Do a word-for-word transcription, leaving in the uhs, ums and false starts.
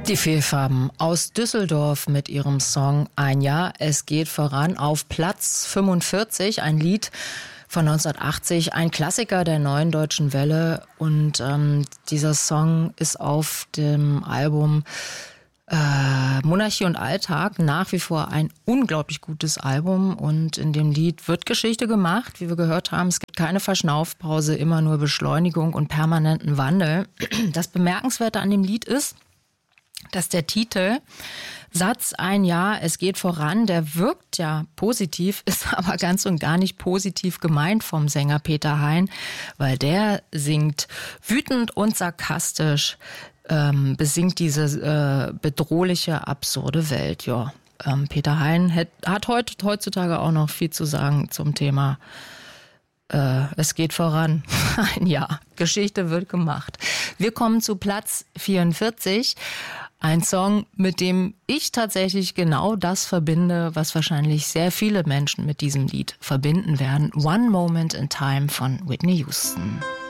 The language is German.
Die Fehlfarben aus Düsseldorf mit ihrem Song Ein Jahr, es geht voran auf Platz fünfundvierzig, ein Lied von neunzehnhundertachtzig, ein Klassiker der neuen deutschen Welle, und ähm, dieser Song ist auf dem Album äh, Monarchie und Alltag nach wie vor ein unglaublich gutes Album, und in dem Lied wird Geschichte gemacht, wie wir gehört haben. Es gibt keine Verschnaufpause, immer nur Beschleunigung und permanenten Wandel. Das Bemerkenswerte an dem Lied ist, dass der Titel Satz Ein Jahr, es geht voran, der wirkt ja positiv, ist aber ganz und gar nicht positiv gemeint vom Sänger Peter Hein, weil der singt wütend und sarkastisch, ähm, besingt diese äh, bedrohliche, absurde Welt. Ja, ähm, Peter Hein hat, hat heute, heutzutage auch noch viel zu sagen zum Thema äh, es geht voran. Ein Jahr, Geschichte wird gemacht. Wir kommen zu Platz vierundvierzig. Ein Song, mit dem ich tatsächlich genau das verbinde, was wahrscheinlich sehr viele Menschen mit diesem Lied verbinden werden. One Moment in Time von Whitney Houston.